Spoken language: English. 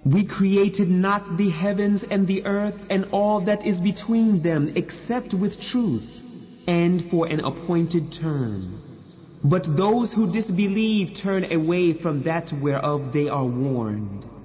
We created not the heavens and the earth and all that is between them except with truth and for an appointed term. But those who disbelieve turn away from that whereof they are warned.